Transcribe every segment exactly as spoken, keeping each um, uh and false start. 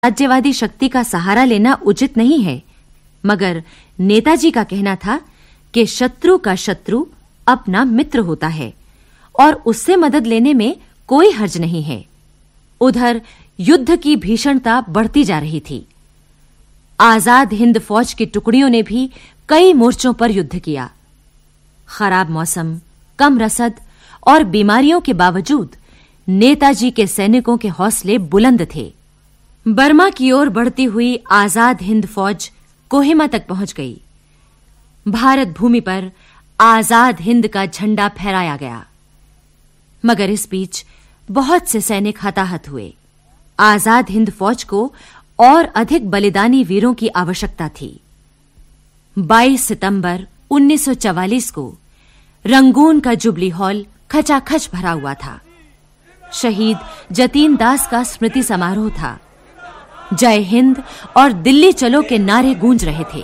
राज्यवादी शक्ति का सहारा लेना उचित नहीं है, मगर नेताजी का कहना था कि शत्रु का शत्रु अपना मित्र होता है और उससे मदद लेने में कोई हर्ज नहीं है। उधर युद्ध की भीषणता बढ़ती जा रही थी। आजाद हिंद फौज की टुकड़ियों ने भी कई मोर्चों पर युद्ध किया। खराब मौसम, कम रसद और बीमारियों के बावजूद नेताजी के सैनिकों के हौसले बुलंद थे। बर्मा की ओर बढ़ती हुई आजाद हिंद फौज कोहिमा तक पहुंच गई। भारत भूमि पर आजाद हिंद का झंडा फहराया गया, मगर इस बीच बहुत से सैनिक हताहत हुए। आजाद हिंद फौज को और अधिक बलिदानी वीरों की आवश्यकता थी। बाईस सितंबर उन्नीस सौ चवालीस को रंगून का जुबली हॉल खचाखच भरा हुआ था। शहीद जतीन दास का स्मृति समारोह था। जय हिंद और दिल्ली चलो के नारे गूंज रहे थे।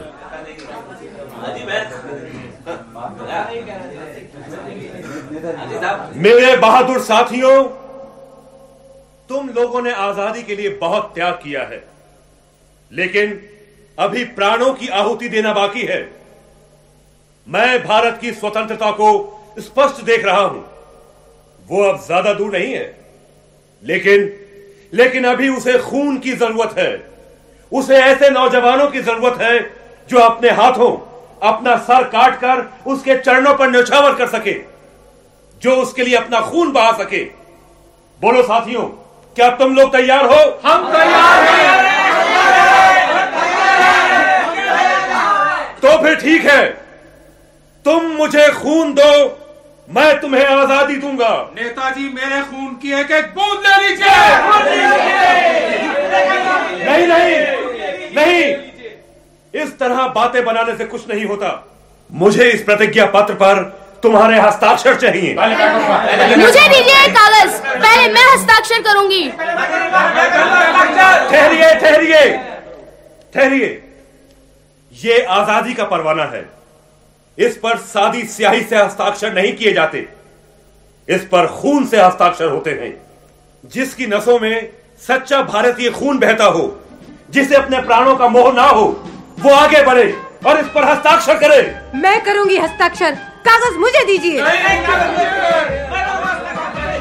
मेरे बहादुर साथियों, तुम लोगों ने आजादी के लिए बहुत त्याग किया है, लेकिन अभी प्राणों की आहुति देना बाकी है। मैं भारत की स्वतंत्रता को स्पष्ट देख रहा हूं। वो अब ज्यादा दूर नहीं है, लेकिन लेकिन अभी उसे खून की जरूरत है। उसे ऐसे नौजवानों की जरूरत है जो अपने हाथों अपना सर काटकर उसके चरणों पर न्यौछावर कर सके, जो उसके लिए अपना खून बहा सके। बोलो साथियों, क्या तुम लोग तैयार हो? हम तैयार हैं। तो फिर ठीक है, तुम मुझे खून दो, मैं तुम्हें आजादी दूंगा। नेताजी, मेरे खून की एक एक बूंद ले लीजिए। नहीं नहीं नहीं, इस तरह बातें बनाने से कुछ नहीं होता। मुझे इस प्रतिज्ञा पत्र पर तुम्हारे हस्ताक्षर चाहिए। मुझे दीजिए कागज, पहले मैं हस्ताक्षर करूंगी। ठहरिए ठहरिए ठहरिए, ये आजादी का परवाना है। इस पर सादी स्याही से हस्ताक्षर नहीं किए जाते, इस पर खून से हस्ताक्षर होते हैं। जिसकी नसों में सच्चा भारतीय खून बहता हो, जिसे अपने प्राणों का मोह ना हो, वो आगे बढ़े और इस पर हस्ताक्षर करे। मैं करूंगी हस्ताक्षर। कागज मुझे दीजिए। नहीं, नहीं, कागज